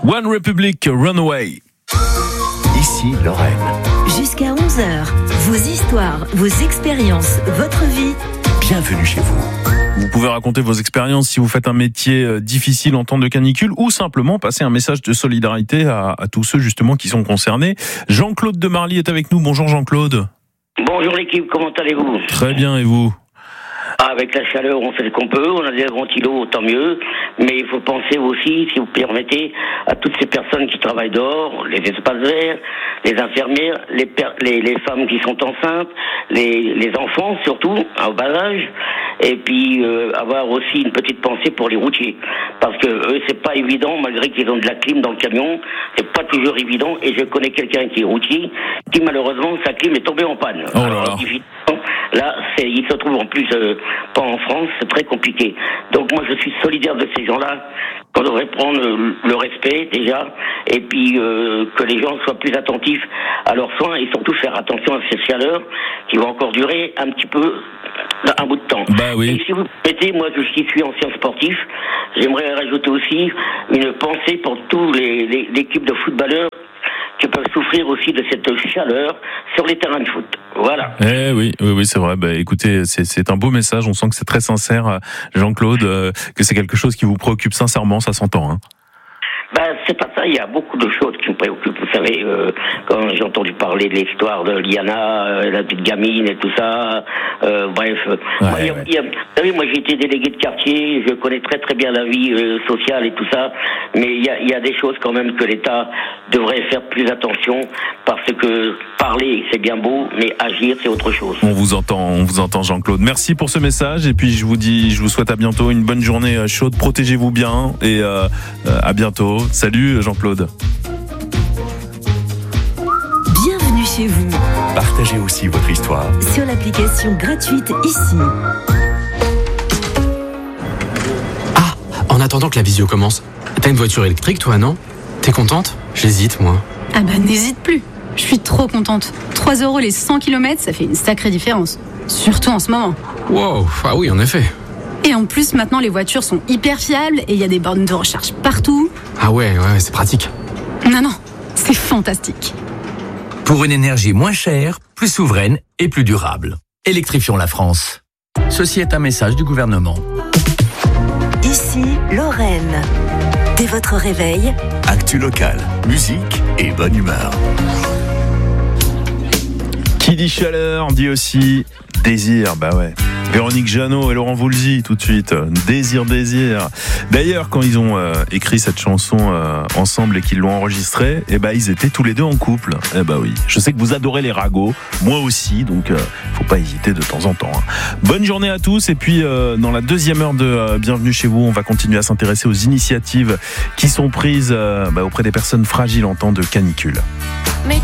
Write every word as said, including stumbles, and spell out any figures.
One Republic, Runaway. Ici Lorraine. Jusqu'à onze heures, vos histoires, vos expériences, votre vie. Bienvenue chez vous. Vous pouvez raconter vos expériences si vous faites un métier difficile en temps de canicule ou simplement passer un message de solidarité à, à tous ceux justement qui sont concernés. Jean-Claude de Marly est avec nous. Bonjour Jean-Claude. Bonjour l'équipe, comment allez-vous ? Très bien, et vous ? Avec la chaleur, on fait ce qu'on peut, on a des ventilos, tant mieux, mais il faut penser aussi, si vous permettez, à toutes ces personnes qui travaillent dehors, les espaces verts, les infirmières, les, per- les, les femmes qui sont enceintes, les, les enfants surtout, au bas âge, et puis euh, avoir aussi une petite pensée pour les routiers, parce que eux, c'est pas évident, malgré qu'ils ont de la clim dans le camion, c'est pas toujours évident, et je connais quelqu'un qui est routier, qui malheureusement, sa clim est tombée en panne. Oh là Alors, là. Là, c'est, il se trouve en plus euh, pas en France, c'est très compliqué. Donc moi, je suis solidaire de ces gens-là, qu'on devrait prendre euh, le respect déjà, et puis euh, que les gens soient plus attentifs à leurs soins et surtout faire attention à ces chaleurs qui vont encore durer un petit peu, un bout de temps. Bah oui. Et si vous permettez, moi qui suis ancien sportif, j'aimerais rajouter aussi une pensée pour tous les, les l'équipe de footballeurs qui peuvent souffrir aussi de cette chaleur sur les terrains de foot. Voilà. Eh oui, oui, oui, c'est vrai. Bah, écoutez, c'est, c'est un beau message. On sent que c'est très sincère, Jean-Claude, euh, que c'est quelque chose qui vous préoccupe sincèrement, ça s'entend. Hein. Ben, c'est pas ça, il y a beaucoup de choses qui me préoccupent. Vous savez, euh, quand j'ai entendu parler de l'histoire de Liana, euh, la petite gamine et tout ça, euh, bref. Ouais, moi, y a, ouais. y a, vous savez, moi j'ai été délégué de quartier, je connais très très bien la vie euh, sociale et tout ça, mais il y a, y a des choses quand même que l'État devrait faire plus attention, parce que parler c'est bien beau, mais agir c'est autre chose. On vous entend, on vous entend, Jean-Claude. Merci pour ce message, et puis je vous dis, je vous souhaite à bientôt une bonne journée chaude. Protégez-vous bien, et euh, à bientôt. Salut Jean-Claude. Bienvenue chez vous. Partagez aussi votre histoire. Sur l'application gratuite Ici. Ah, en attendant que la visio commence, t'as une voiture électrique toi, non ? T'es contente ? J'hésite moi. Ah bah n'hésite plus, je suis trop contente. trois euros les cent kilomètres, ça fait une sacrée différence. Surtout en ce moment. Wow, ah oui en effet. Et en plus, maintenant, les voitures sont hyper fiables et il y a des bornes de recharge partout. Ah ouais, ouais, c'est pratique. Non, non, c'est fantastique. Pour une énergie moins chère, plus souveraine et plus durable. Électrifions la France. Ceci est un message du gouvernement. Ici Lorraine. Dès votre réveil, Actu locale, musique et bonne humeur. Qui dit chaleur dit aussi désir, bah ouais. Véronique Jeannot et Laurent Voulzy tout de suite. Désir, désir. D'ailleurs, quand ils ont euh, écrit cette chanson euh, ensemble et qu'ils l'ont enregistrée, eh ben ils étaient tous les deux en couple. Eh ben oui. Je sais que vous adorez les ragots, moi aussi, donc euh, faut pas hésiter de temps en temps. Hein. Bonne journée à tous. Et puis euh, dans la deuxième heure de euh, Bienvenue chez vous, on va continuer à s'intéresser aux initiatives qui sont prises euh, bah, auprès des personnes fragiles en temps de canicule. Mais